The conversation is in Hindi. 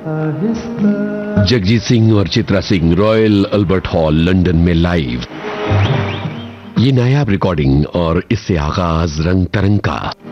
जगजीत सिंह और Chitra Singh royal Albert hall London में लाइव। ये नायाब रिकॉर्डिंग और इससे आगाज रंग तरंग का।